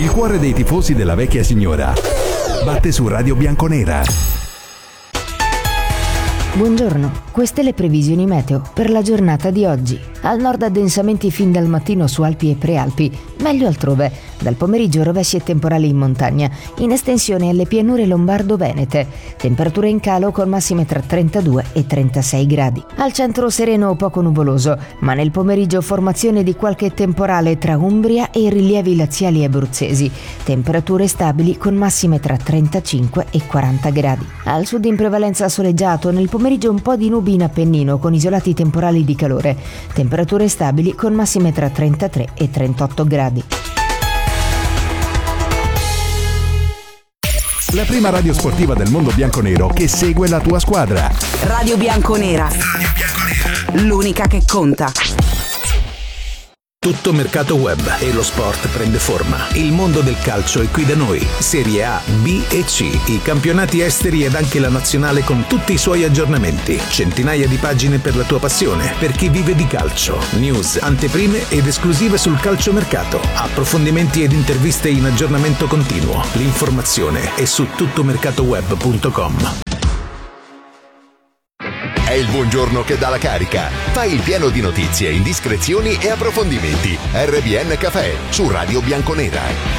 Il cuore dei tifosi della vecchia signora batte su Radio Bianconera. Buongiorno, queste le previsioni meteo per la giornata di oggi. Al nord addensamenti fin dal mattino su Alpi e Prealpi, meglio altrove. Dal pomeriggio rovesci e temporali in montagna, in estensione alle pianure lombardo-venete. Temperature in calo con massime tra 32 e 36 gradi. Al centro sereno o poco nuvoloso, ma nel pomeriggio formazione di qualche temporale tra Umbria e rilievi laziali abruzzesi. Temperature stabili con massime tra 35 e 40 gradi. Al sud in prevalenza soleggiato, nel pomeriggio un po' di nubi in Appennino con isolati temporali di calore. Temperature stabili con massime tra 33 e 38 gradi. La prima radio sportiva del mondo bianconero che segue la tua squadra. Radio Bianconera. L'unica che conta. Tutto mercato web e lo sport prende forma. Il mondo del calcio è qui da noi. Serie A, B e C, i campionati esteri ed anche la nazionale con tutti i suoi aggiornamenti. Centinaia di pagine per la tua passione, per chi vive di calcio. News, anteprime ed esclusive sul calciomercato. Approfondimenti ed interviste in aggiornamento continuo. L'informazione è su tuttomercatoweb.com. È il buongiorno che dà la carica. Fai il pieno di notizie, indiscrezioni e approfondimenti. RBN Café su Radio Bianconera.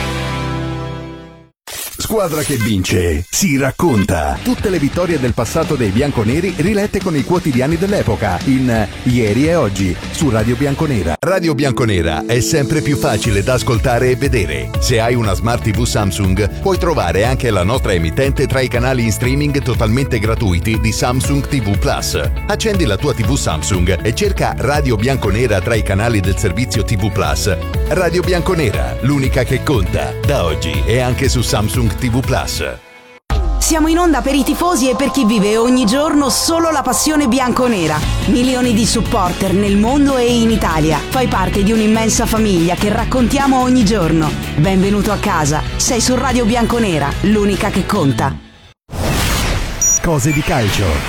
Squadra che vince si racconta. Tutte le vittorie del passato dei bianconeri rilette con i quotidiani dell'epoca in Ieri e Oggi su Radio Bianconera. Radio Bianconera è sempre più facile da ascoltare e vedere. Se hai una Smart TV Samsung, puoi trovare anche la nostra emittente tra i canali in streaming totalmente gratuiti di Samsung TV Plus. Accendi la tua TV Samsung e cerca Radio Bianconera tra i canali del servizio TV Plus. Radio Bianconera, l'unica che conta. Da oggi è anche su Samsung TV Plus. Siamo in onda per i tifosi e per chi vive ogni giorno solo la passione bianconera. Milioni di supporter nel mondo e in Italia. Fai parte di un'immensa famiglia che raccontiamo ogni giorno. Benvenuto a casa. Sei su Radio Bianconera, l'unica che conta. Cose di calcio.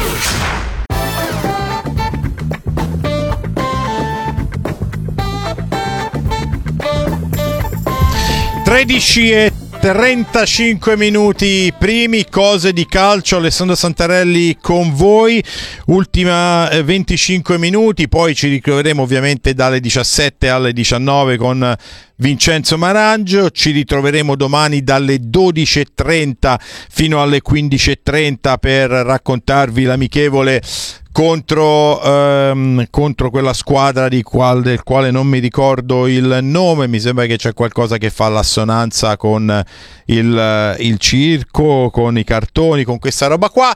13:35 minuti primi, cose di calcio. Alessandro Santarelli con voi, ultima 25 minuti, poi ci ritroveremo ovviamente dalle 17 alle 19 con Vincenzo Marangio, ci ritroveremo domani dalle 12:30 fino alle 15:30 per raccontarvi l'amichevole contro quella squadra del quale non mi ricordo il nome. Mi sembra che c'è qualcosa che fa l'assonanza con il circo, con i cartoni, con questa roba qua.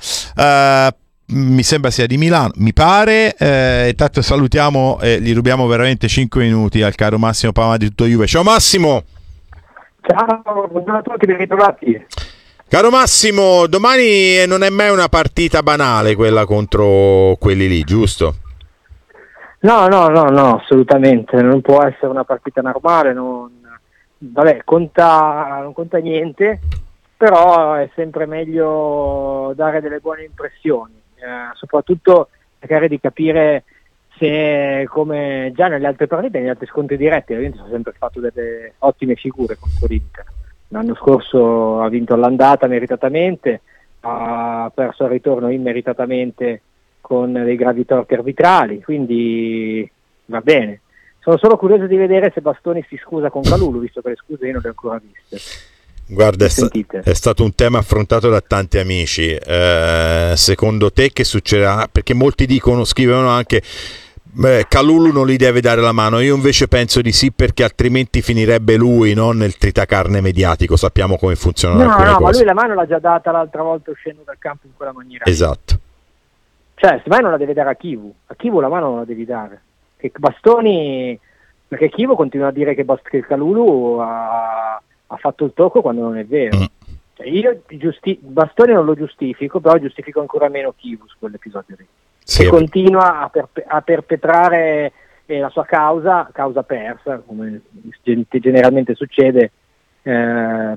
Mi sembra sia di Milano, mi pare. Intanto salutiamo e gli rubiamo veramente 5 minuti al caro Massimo Pama di Tutto Juve. Ciao Massimo! Ciao, buongiorno a tutti, ben ritrovati. Caro Massimo, domani non è mai una partita banale quella contro quelli lì, giusto? No, assolutamente, non può essere una partita normale, vabbè, non conta niente, però è sempre meglio dare delle buone impressioni, soprattutto cercare di capire se, come già nelle altre partite, negli altri scontri diretti, ovviamente sono sempre fatto delle ottime figure contro l'Inter. L'anno scorso ha vinto all'andata meritatamente, ha perso al ritorno immeritatamente con dei gravi torti arbitrali, quindi va bene. Sono solo curioso di vedere se Bastoni si scusa con Kalulu, visto che le scuse io non le ho ancora viste. Guarda, è stato un tema affrontato da tanti amici. Secondo te che succederà? Perché molti scrivono anche Kalulu non gli deve dare la mano. Io invece penso di sì, perché altrimenti finirebbe lui, no, nel tritacarne mediatico. Sappiamo come funzionano alcune cose. Ma lui la mano l'ha già data l'altra volta uscendo dal campo in quella maniera. Esatto. Cioè, se mai non la deve dare a Chivu la mano non la devi dare. Che Bastoni, perché Chivu continua a dire che Kalulu ha fatto il tocco quando non è vero. Cioè, io Bastoni non lo giustifico, però giustifico ancora meno Chivu su quell'episodio lì. Sì, che continua a perpetrare la sua causa persa, come generalmente succede in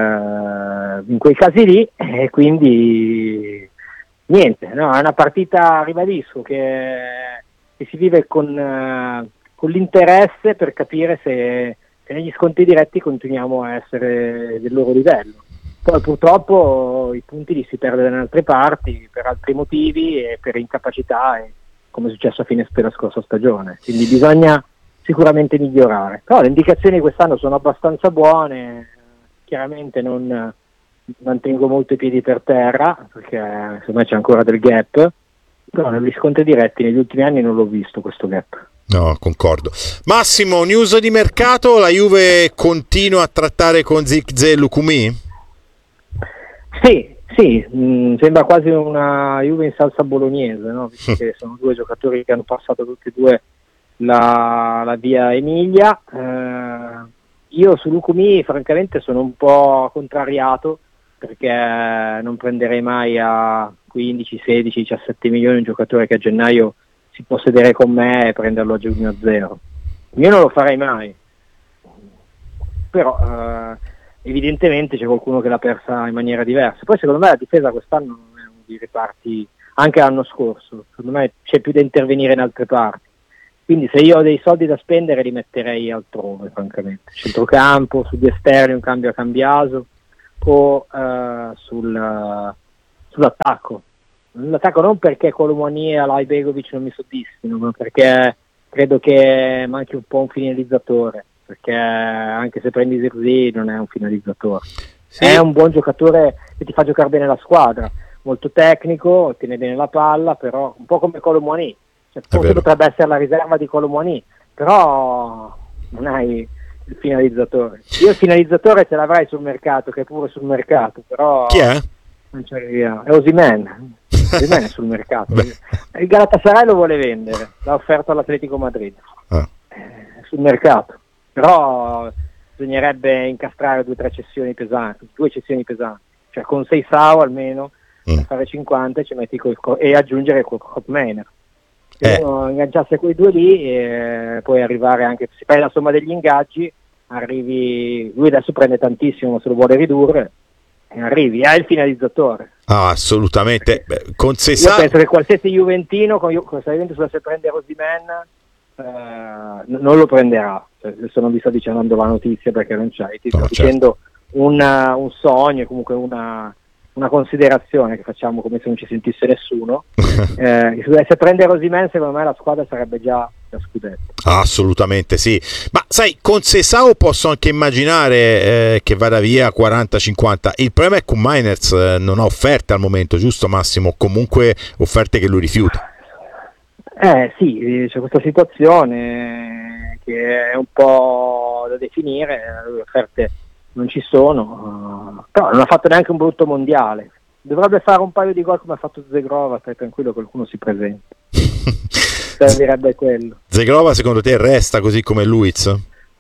quei casi lì, e quindi niente, no, è una partita, ribadisco, che si vive con l'interesse per capire se e negli scontri diretti continuiamo a essere del loro livello. Poi purtroppo i punti li si perdono da altre parti per altri motivi e per incapacità, come è successo a fine della scorsa stagione, quindi bisogna sicuramente migliorare. Però le indicazioni quest'anno sono abbastanza buone, chiaramente non mantengo molto i piedi per terra perché secondo me c'è ancora del gap, però negli scontri diretti negli ultimi anni non l'ho visto questo gap. No, concordo. Massimo, news di mercato, la Juve continua a trattare con Zirkzee e Lukumi? Sì, sembra quasi una Juve in salsa bolognese, no? Visto che sono due giocatori che hanno passato tutti e due la via Emilia. Io su Lukumi francamente sono un po' contrariato perché non prenderei mai a 15, 16, 17 milioni un giocatore che a gennaio si può sedere con me e prenderlo a giugno a zero. Io non lo farei mai, però evidentemente c'è qualcuno che l'ha persa in maniera diversa. Poi secondo me la difesa quest'anno non è uno dei reparti, anche l'anno scorso, secondo me c'è più da intervenire in altre parti. Quindi se io ho dei soldi da spendere li metterei altrove, francamente. Centrocampo, sugli esterni, un cambio a Cambiaso o sull'attacco. L'attacco non perché Colomoni e Alai Begovic non mi soddisfino, ma perché credo che manchi un po' un finalizzatore, perché anche se prendi Zirkzee non è un finalizzatore. Sì. È un buon giocatore che ti fa giocare bene la squadra, molto tecnico, tiene bene la palla, però un po' come Colomoni. Forse potrebbe essere la riserva di Colomoni, però non hai il finalizzatore. Io il finalizzatore ce l'avrai sul mercato, che è pure sul mercato, però chi è? Non c'è via. È Osimhen. Osimhen è sul mercato. Il Galatasaray lo vuole vendere, l'ha offerto all'Atletico Madrid. Sul mercato. Però bisognerebbe incastrare due cessioni pesanti, cioè con 6 SAO almeno per fare 50 ci metti e aggiungere Kopmener. Se uno ingaggiasse quei due lì puoi arrivare, anche se fai la somma degli ingaggi, arrivi, lui adesso prende tantissimo, se lo vuole ridurre, e arrivi, hai il finalizzatore. Assolutamente. Io penso che qualsiasi Juventino, con la Juventus dovesse prendere Osimhen, non lo prenderà. Adesso non vi sto dicendo la notizia perché non c'è, ti sto dicendo un sogno, comunque una considerazione che facciamo come se non ci sentisse nessuno. Se dovesse prendere Osimhen, secondo me la squadra sarebbe già da scudetto. Assolutamente sì, ma sai, con Sesao posso anche immaginare che vada via 40-50. Il problema è che Miners non ha offerte al momento, giusto Massimo? Comunque offerte che lui rifiuta. Sì, c'è questa situazione che è un po' da definire, le offerte non ci sono, però non ha fatto neanche un brutto mondiale. Dovrebbe fare un paio di gol come ha fatto Zegrova, stai tranquillo, qualcuno si presenta. Servirebbe quello. Zegrova secondo te resta così come Luiz?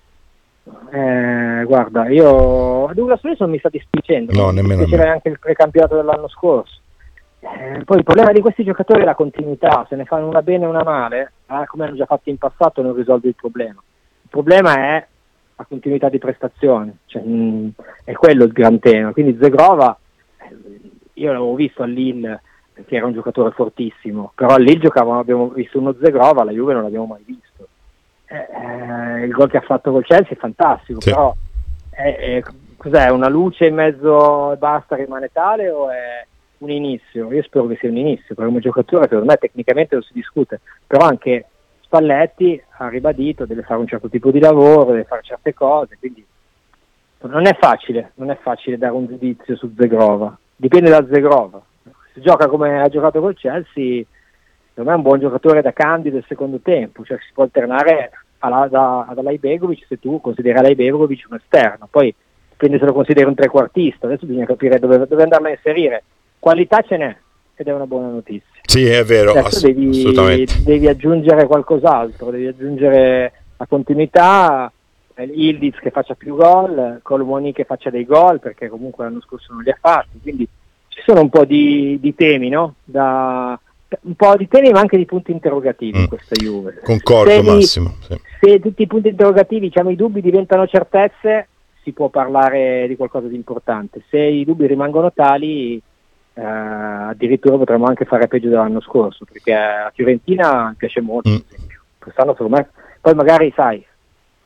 Guarda, io a Douglas Luiz non mi sta dispiacendo, no, nemmeno mi piaceva anche il precampionato dell'anno scorso. Poi il problema di questi giocatori è la continuità, se ne fanno una bene e una male, come hanno già fatto in passato non risolve il problema. Il problema è la continuità di prestazione, cioè, è quello il gran tema. Quindi Zegrova, io l'avevo visto a Lille che era un giocatore fortissimo, però a Lille abbiamo visto uno Zegrova, la Juve non l'abbiamo mai visto. Il gol che ha fatto col Chelsea è fantastico, sì. Però cos'è, una luce in mezzo e basta, rimane tale, o è un inizio? Io spero che sia un inizio, perché come giocatore secondo me tecnicamente non si discute, però anche Spalletti ha ribadito, deve fare un certo tipo di lavoro, deve fare certe cose, quindi non è facile dare un giudizio su Zegrova, dipende da Zegrova. Se gioca come ha giocato col Chelsea, secondo me è un buon giocatore da candido del secondo tempo, cioè si può alternare ad Alai Begovic se tu consideri Alai Begovic un esterno, poi dipende se lo consideri un trequartista, adesso bisogna capire dove andarla a inserire. Qualità ce n'è, ed è una buona notizia. Sì, è vero, assolutamente. Devi aggiungere qualcos'altro, devi aggiungere la continuità, Ildiz che faccia più gol, Colomoni che faccia dei gol, perché comunque l'anno scorso non li ha fatti, quindi ci sono un po' di temi, no? Un po' di temi ma anche di punti interrogativi in questa Juve. Concordo Massimo. Sì. Se tutti i punti interrogativi, diciamo i dubbi diventano certezze, si può parlare di qualcosa di importante. Se i dubbi rimangono tali, addirittura potremmo anche fare peggio dell'anno scorso, perché la Fiorentina mi piace molto, per esempio. Quest'anno secondo me, poi magari sai,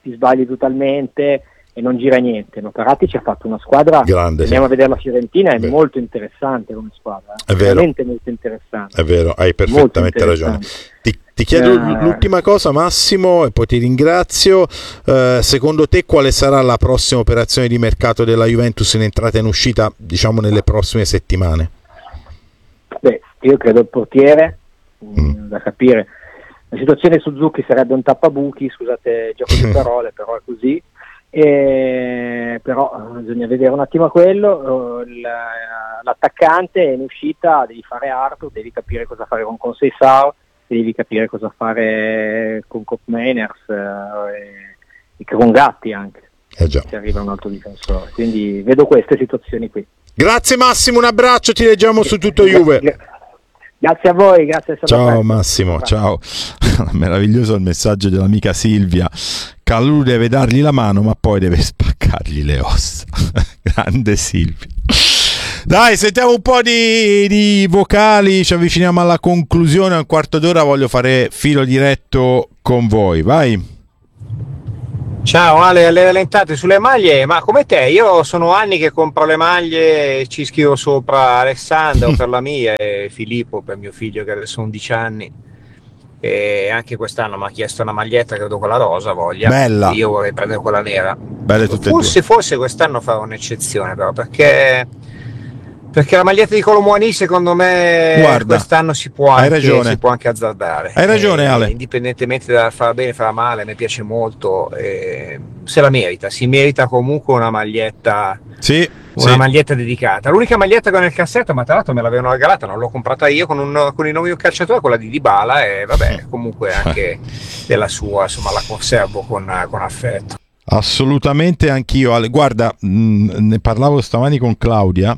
ti sbagli totalmente e non gira niente. No, Paratici ha fatto una squadra grande. Andiamo a vedere la Fiorentina, è molto interessante come squadra, è vero, veramente molto interessante. È vero, hai perfettamente ragione. Ti chiedo l'ultima cosa, Massimo, e poi ti ringrazio. Secondo te quale sarà la prossima operazione di mercato della Juventus in entrata e in uscita, diciamo, nelle prossime settimane? Beh, io credo il portiere, da capire. La situazione Suzuki sarebbe un tappabuchi, scusate il gioco di parole, però è così. Però bisogna vedere un attimo quello. L'attaccante è in uscita, devi fare Arthur, devi capire cosa fare con Conceição, devi capire cosa fare con Koopmeiners e con Gatti anche, già. Se arriva un altro difensore, quindi vedo queste situazioni qui. Grazie Massimo, un abbraccio, ti leggiamo su tutto Juve. Grazie a voi, grazie. Ciao Massimo, ciao. Meraviglioso il messaggio dell'amica Silvia. Calulu deve dargli la mano, ma poi deve spaccargli le ossa. Grande Silvia. Dai, sentiamo un po' di vocali, ci avviciniamo alla conclusione, a un quarto d'ora voglio fare filo diretto con voi, vai. Ciao Ale, le rallentate sulle maglie, ma come te, io sono anni che compro le maglie, ci scrivo sopra Alessandro per la mia e Filippo per mio figlio che adesso ha 11 anni, e anche quest'anno mi ha chiesto una maglietta, credo quella rosa voglia, bella. Io vorrei prendere quella nera, belle tutte forse quest'anno farò un'eccezione però, perché la maglietta di Colomboani secondo me quest'anno si può anche azzardare. Hai ragione Ale. Indipendentemente da far bene o far male, mi piace molto, se la merita, si merita comunque una maglietta, maglietta dedicata. L'unica maglietta che ho nel cassetto, ma tra l'altro me l'avevano regalata, non l'ho comprata io, con il nome di un calciatore, quella di Dybala, e vabbè, comunque anche della sua, insomma la conservo con affetto. Assolutamente anch'io Ale. Guarda, ne parlavo stamani con Claudia,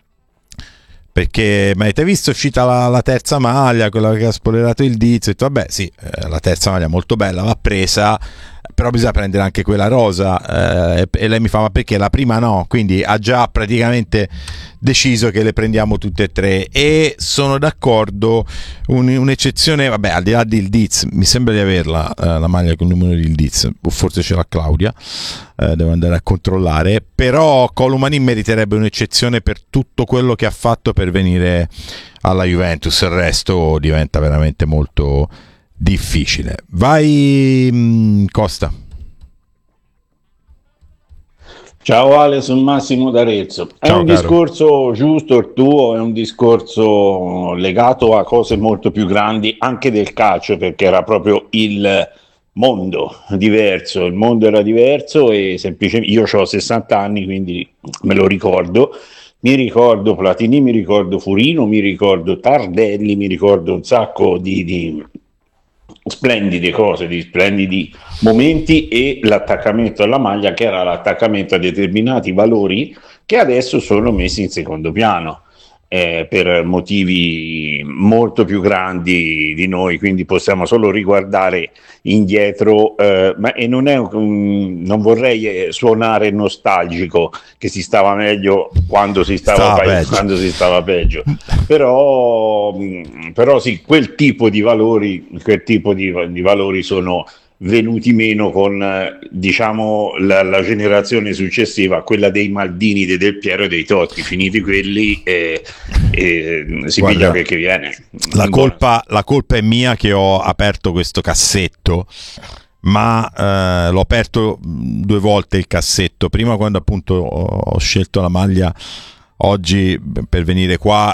perché ma avete visto, è uscita la terza maglia, quella che ha spoilerato il Diz, ho detto vabbè sì, la terza maglia molto bella, va presa, però bisogna prendere anche quella rosa, e lei mi fa ma perché la prima no, quindi ha già praticamente deciso che le prendiamo tutte e tre, e sono d'accordo, un'eccezione, vabbè, al di là del Diz, mi sembra di averla la maglia con il numero del Diz, o forse ce l'ha Claudia, devo andare a controllare, però Colomboani meriterebbe un'eccezione per tutto quello che ha fatto per venire alla Juventus, il resto diventa veramente molto difficile. Vai Costa. Ciao Ale, sono Massimo d'Arezzo. È un discorso giusto il tuo, è un discorso legato a cose molto più grandi anche del calcio, perché era proprio il mondo diverso, il mondo era diverso, e semplicemente io ho 60 anni, quindi me lo ricordo. Mi ricordo Platini, mi ricordo Furino, mi ricordo Tardelli, mi ricordo un sacco di splendide cose, di splendidi momenti, e l'attaccamento alla maglia che era l'attaccamento a determinati valori che adesso sono messi in secondo piano per motivi molto più grandi di noi, quindi possiamo solo riguardare indietro, e non vorrei suonare nostalgico, che si stava meglio quando si stava peggio, però sì, quel tipo di valori sono venuti meno con diciamo la generazione successiva, quella dei Maldini, dei Del Piero e dei Totti. Finiti quelli si piglia quel che viene. La colpa è mia che ho aperto questo cassetto, ma l'ho aperto 2 volte il cassetto, prima quando appunto ho scelto la maglia oggi per venire qua,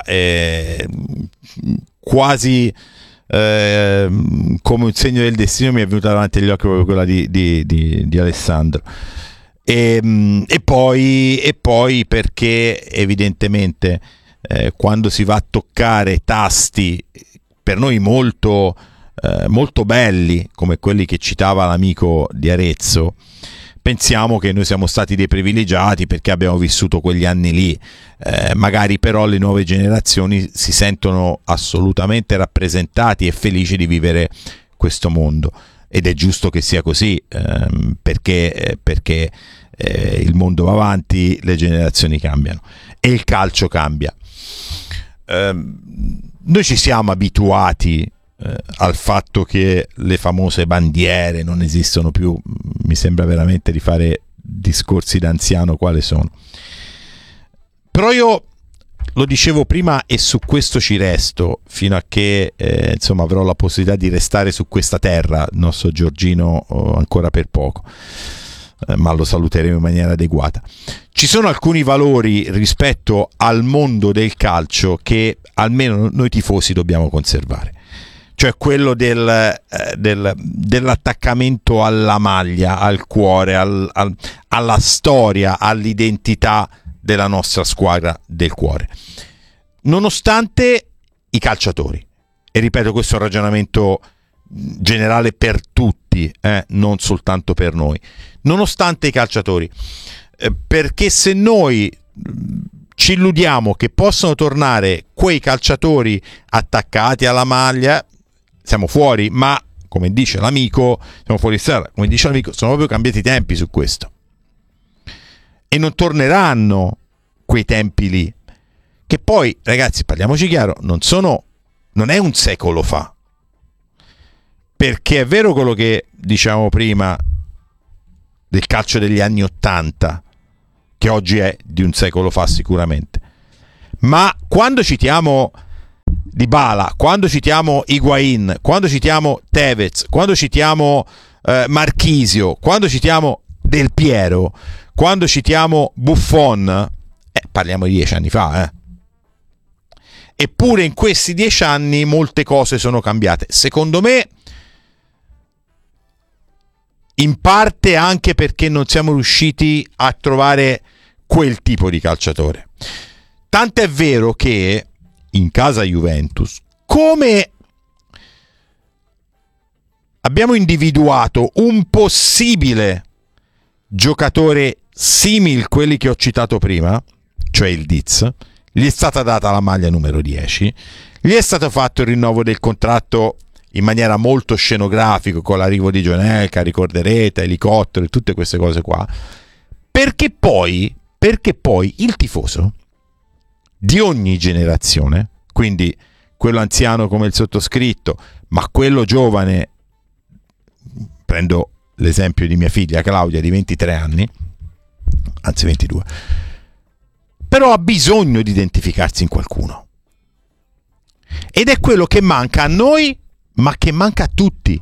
quasi come un segno del destino mi è venuta davanti agli occhi proprio quella di Alessandro, e poi perché evidentemente quando si va a toccare tasti per noi molto belli come quelli che citava l'amico di Arezzo, pensiamo che noi siamo stati dei privilegiati perché abbiamo vissuto quegli anni lì, magari però le nuove generazioni si sentono assolutamente rappresentati e felici di vivere questo mondo, ed è giusto che sia così, perché il mondo va avanti, le generazioni cambiano e il calcio cambia. Noi ci siamo abituati al fatto che le famose bandiere non esistono più. Mi sembra veramente di fare discorsi da anziano quale sono. Però io lo dicevo prima e su questo ci resto fino a che insomma avrò la possibilità di restare su questa terra. Il nostro Giorgino ancora per poco, ma lo saluteremo in maniera adeguata. Ci sono alcuni valori rispetto al mondo del calcio che almeno noi tifosi dobbiamo conservare, cioè quello dell'attaccamento alla maglia, al cuore, alla storia, all'identità della nostra squadra del cuore, nonostante i calciatori. E ripeto, questo è un ragionamento generale per tutti, non soltanto per noi, nonostante i calciatori, perché se noi ci illudiamo che possano tornare quei calciatori attaccati alla maglia, siamo fuori. Ma come dice l'amico, siamo fuori strada. Come dice l'amico, sono proprio cambiati i tempi su questo, e non torneranno quei tempi lì, che poi, ragazzi, parliamoci chiaro, non è un secolo fa, perché è vero quello che diciamo prima del calcio degli anni '80, che oggi è di un secolo fa sicuramente, ma quando citiamo Dybala, quando citiamo Higuain, quando citiamo Tevez, quando citiamo Marchisio, quando citiamo Del Piero, quando citiamo Buffon, parliamo di 10 anni fa, Eppure in questi 10 anni molte cose sono cambiate, secondo me, in parte anche perché non siamo riusciti a trovare quel tipo di calciatore. Tant'è vero che in casa Juventus, come abbiamo individuato un possibile giocatore simile a quelli che ho citato prima, cioè il Diz, gli è stata data la maglia numero 10, gli è stato fatto il rinnovo del contratto in maniera molto scenografica, con l'arrivo di Gianelka, ricorderete, elicottero e tutte queste cose qua, perché poi il tifoso di ogni generazione, quindi quello anziano come il sottoscritto, ma quello giovane, prendo l'esempio di mia figlia Claudia di 23 anni, anzi 22, però ha bisogno di identificarsi in qualcuno, ed è quello che manca a noi, ma che manca a tutti,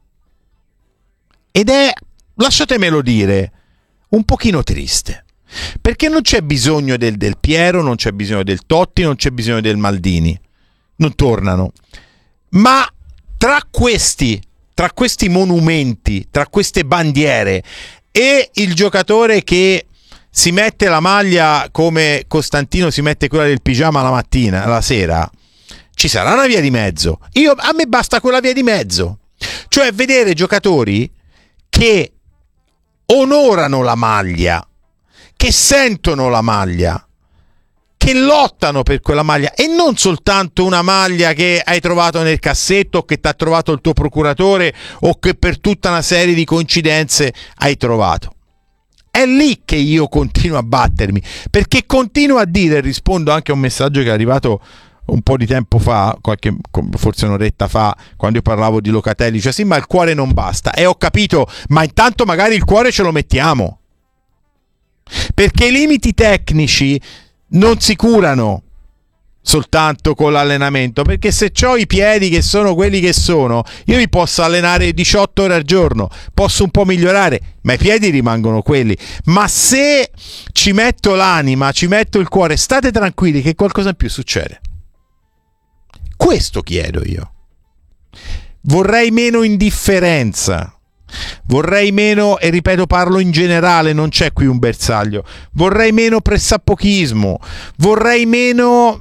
ed è, lasciatemelo dire, un pochino triste, perché non c'è bisogno del Piero, non c'è bisogno del Totti, non c'è bisogno del Maldini, non tornano, ma tra questi monumenti, tra queste bandiere e il giocatore che si mette la maglia come Costantino si mette quella del pigiama la mattina, la sera, ci sarà una via di mezzo. A me basta quella via di mezzo, cioè vedere giocatori che onorano la maglia, che sentono la maglia, che lottano per quella maglia, e non soltanto una maglia che hai trovato nel cassetto, o che ti ha trovato il tuo procuratore, o che per tutta una serie di coincidenze hai trovato. È lì che io continuo a battermi, perché continuo a dire, rispondo anche a un messaggio che è arrivato un po' di tempo fa, forse un'oretta fa, quando io parlavo di Locatelli, cioè sì, ma il cuore non basta, e ho capito, ma intanto magari il cuore ce lo mettiamo, perché i limiti tecnici non si curano soltanto con l'allenamento, perché se ho i piedi che sono quelli che sono, io mi posso allenare 18 ore al giorno, posso un po' migliorare, ma i piedi rimangono quelli. Ma se ci metto l'anima, ci metto il cuore, state tranquilli che qualcosa in più succede. Questo chiedo io. Vorrei meno indifferenza, vorrei meno, e ripeto, parlo in generale, non c'è qui un bersaglio, vorrei meno pressappochismo, vorrei meno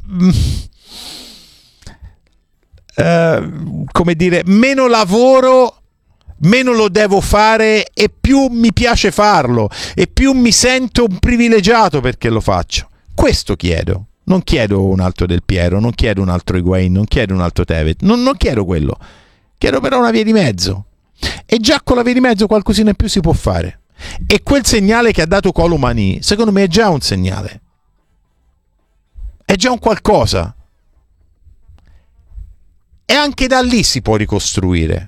come dire, meno lavoro, meno lo devo fare e più mi piace farlo e più mi sento un privilegiato perché lo faccio. Questo chiedo. Non chiedo un altro Del Piero, non chiedo un altro Higuain, non chiedo un altro Tevez, non chiedo quello, chiedo però una via di mezzo, e già con la via di mezzo qualcosina in più si può fare, e quel segnale che ha dato Kolo Muani secondo me è già un segnale, è già un qualcosa, e anche da lì si può ricostruire.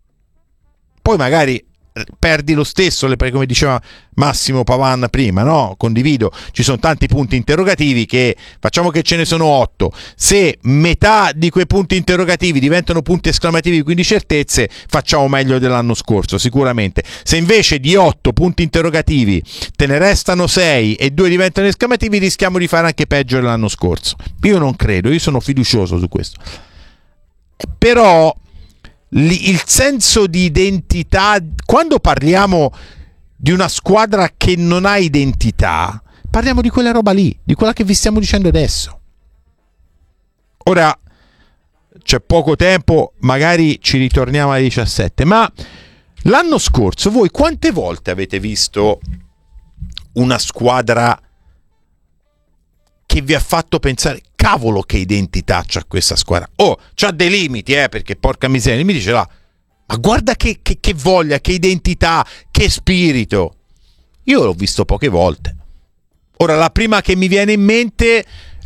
Poi magari perdi lo stesso, come diceva Massimo Pavan prima, no? Condivido, ci sono tanti punti interrogativi, che facciamo che ce ne sono 8, se metà di quei punti interrogativi diventano punti esclamativi, quindi certezze, facciamo meglio dell'anno scorso sicuramente. Se invece di 8 punti interrogativi te ne restano 6 e 2 diventano esclamativi, rischiamo di fare anche peggio dell'anno scorso. Io non credo, io sono fiducioso su questo, però il senso di identità, quando parliamo di una squadra che non ha identità, parliamo di quella roba lì, di quella che vi stiamo dicendo adesso. Ora c'è poco tempo, magari ci ritorniamo alle 17, ma l'anno scorso voi quante volte avete visto una squadra che vi ha fatto pensare, cavolo che identità c'ha questa squadra, c'ha dei limiti, perché porca miseria, i limiti ce l'ha, ma guarda che voglia, che identità, che spirito. Io l'ho visto poche volte. Ora la prima che mi viene in mente,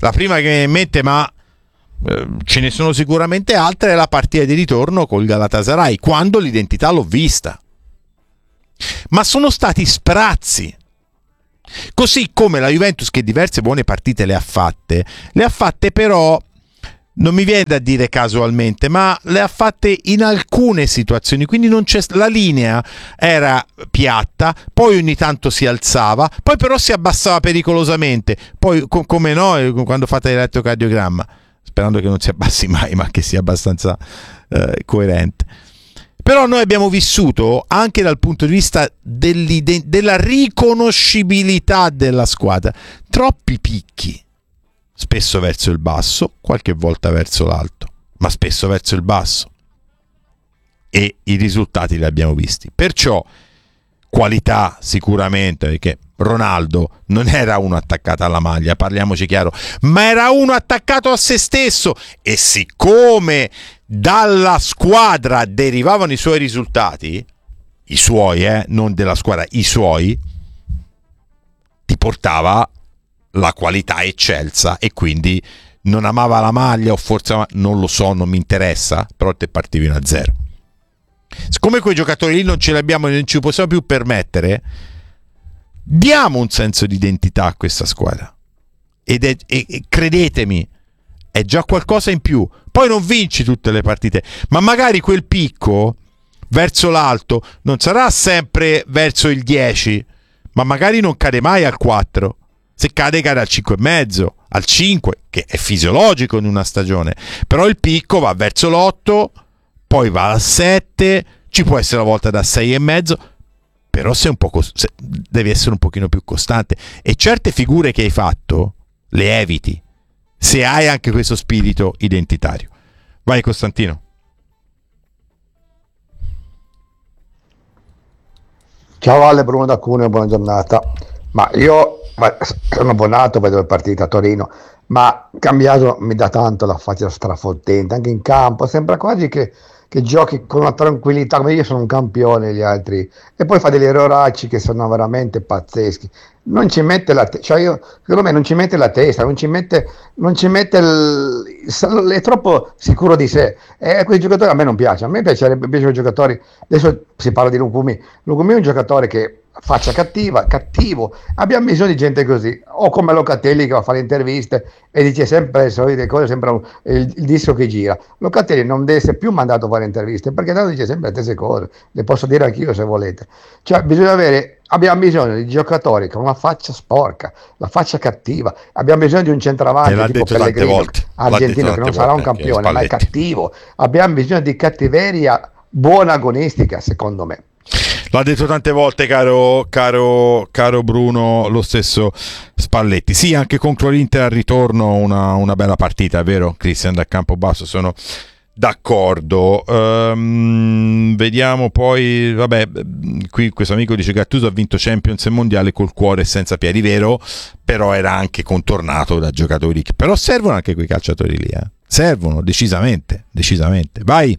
ma ce ne sono sicuramente altre, è la partita di ritorno col Galatasaray, quando l'identità l'ho vista, ma sono stati sprazzi. Così come la Juventus, che diverse buone partite le ha fatte però, non mi viene da dire casualmente, ma le ha fatte in alcune situazioni, quindi non c'è, la linea era piatta, poi ogni tanto si alzava, poi però si abbassava pericolosamente, poi come no, quando fate l'elettrocardiogramma, sperando che non si abbassi mai, ma che sia abbastanza coerente. Però noi abbiamo vissuto, anche dal punto di vista della riconoscibilità della squadra, troppi picchi, spesso verso il basso, qualche volta verso l'alto, ma spesso verso il basso, e i risultati li abbiamo visti. Perciò qualità sicuramente, perché Ronaldo non era uno attaccato alla maglia, parliamoci chiaro, ma era uno attaccato a se stesso, e siccome dalla squadra derivavano i suoi risultati, i suoi, non della squadra, i suoi, ti portava la qualità eccelsa, e quindi non amava la maglia, o forse non lo so, non mi interessa, però te partivi 1-0. Siccome quei giocatori lì non ce li abbiamo, non ci possiamo più permettere, diamo un senso di identità a questa squadra, e credetemi, è già qualcosa in più. Poi non vinci tutte le partite, ma magari quel picco verso l'alto non sarà sempre verso il 10, ma magari non cade mai al 4. Se cade al 5,5, al 5, che è fisiologico in una stagione, però il picco va verso l'8, poi va al 7, ci può essere una volta da 6,5, però devi essere un pochino più costante, e certe figure che hai fatto le eviti se hai anche questo spirito identitario. Vai Costantino. Ciao Ale, Bruno da Cuneo, buona giornata. Ma io sono abbonato, vedo le partite a Torino, ma cambiato mi dà tanto la faccia strafottente, anche in campo, sembra quasi che giochi con una tranquillità, come io sono un campione, gli altri, e poi fa degli erroracci che sono veramente pazzeschi. Non ci mette secondo me non ci mette la testa, non ci mette è troppo sicuro di sé, e quei giocatori a me non piace. A me piacerebbe i giocatori, adesso si parla di Lukumi è un giocatore che faccia cattivo, abbiamo bisogno di gente così, o come Locatelli che va a fare interviste e dice sempre le solite cose, sembra il disco che gira. Locatelli non deve essere più mandato a fare interviste, perché tanto dice sempre le stesse cose, le posso dire anch'io se volete. Abbiamo bisogno di giocatori con una faccia sporca, la faccia cattiva, abbiamo bisogno di un centravanti tipo Pellegrino, argentino, che non sarà un campione, ma è cattivo. Abbiamo bisogno di cattiveria buona agonistica, secondo me. L'ha detto tante volte, caro Bruno, lo stesso Spalletti. Sì, anche contro l'Inter al ritorno una bella partita, è vero? Christian da Campobasso, sono d'accordo. Vediamo poi, vabbè, qui questo amico dice che Gattuso ha vinto Champions e Mondiale col cuore e senza piedi, vero? Però era anche contornato da giocatori, però servono anche quei calciatori lì, servono decisamente. Vai.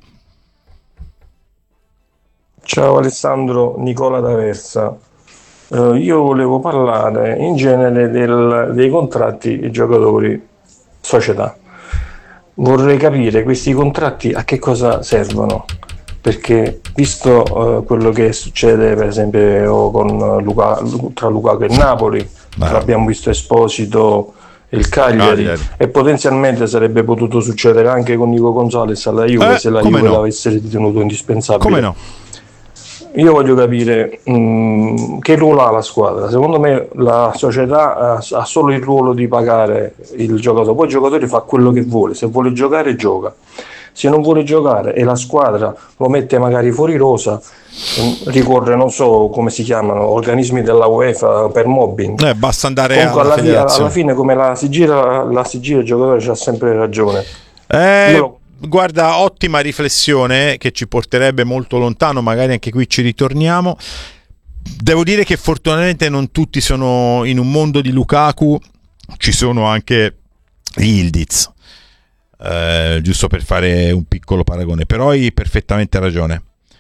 Ciao Alessandro, Nicola d'Aversa. Io volevo parlare in genere dei contratti di giocatori società. vorrei capire questi contratti a che cosa servono, perché visto quello che succede per esempio con tra Lukaku e Napoli, l'abbiamo visto Esposito e il Cagliari, e potenzialmente sarebbe potuto succedere anche con Nico Gonzalez alla Juve, se la Juve l'avesse ritenuto indispensabile. Come no? Io voglio capire che ruolo ha la squadra. Secondo me la società ha solo il ruolo di pagare il giocatore, poi il giocatore fa quello che vuole, se vuole giocare gioca, se non vuole giocare e la squadra lo mette magari fuori rosa, ricorre, non so come si chiamano, organismi della UEFA per mobbing, basta andare comunque alla fine come la si gira il giocatore c'ha sempre ragione. Guarda, ottima riflessione che ci porterebbe molto lontano, magari anche qui ci ritorniamo. Devo dire che fortunatamente non tutti sono in un mondo di Lukaku, ci sono anche gli Yildiz, giusto per fare un piccolo paragone, però hai perfettamente ragione.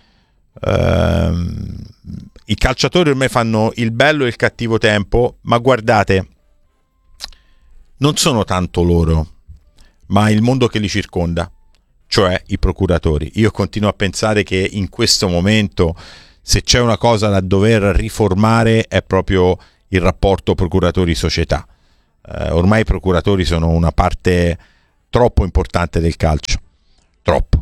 I calciatori ormai fanno il bello e il cattivo tempo, ma guardate, non sono tanto loro, ma il mondo che li circonda, cioè i procuratori. Io continuo a pensare che in questo momento, se c'è una cosa da dover riformare, è proprio il rapporto procuratori-società. Ormai i procuratori sono una parte troppo importante del calcio, troppo.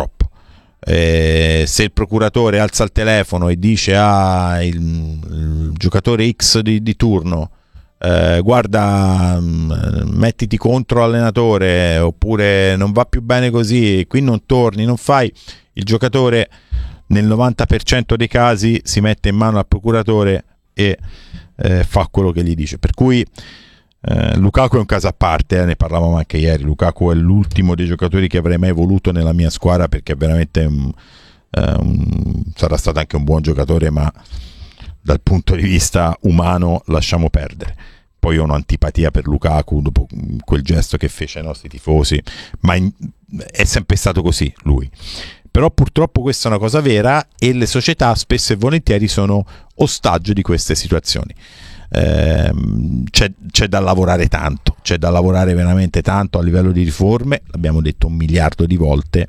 Se il procuratore alza il telefono e dice il giocatore X di turno, guarda, mettiti contro l'allenatore, oppure non va più bene così, qui non torni, non fai, il giocatore nel 90% dei casi si mette in mano al procuratore e fa quello che gli dice. Per cui Lukaku è un caso a parte, ne parlavamo anche ieri. Lukaku è l'ultimo dei giocatori che avrei mai voluto nella mia squadra, perché è veramente sarà stato anche un buon giocatore, ma dal punto di vista umano lasciamo perdere. Poi ho un'antipatia per Lukaku dopo quel gesto che fece ai nostri tifosi, ma è sempre stato così lui. Però purtroppo questa è una cosa vera e le società spesso e volentieri sono ostaggio di queste situazioni. C'è da lavorare tanto, c'è da lavorare veramente tanto a livello di riforme, l'abbiamo detto 1 miliardo di volte,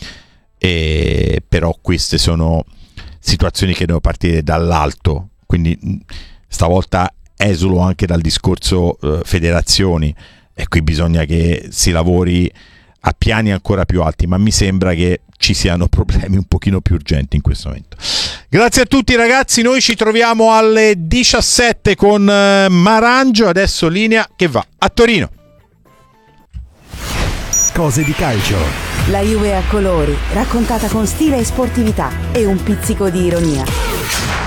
però queste sono situazioni che devono partire dall'alto, quindi stavolta esulo anche dal discorso federazioni, e qui bisogna che si lavori a piani ancora più alti, ma mi sembra che ci siano problemi un pochino più urgenti in questo momento. Grazie a tutti ragazzi, noi ci troviamo alle 17 con Marangio, adesso linea che va a Torino. Cose di calcio. La Juve a colori, raccontata con stile e sportività e un pizzico di ironia.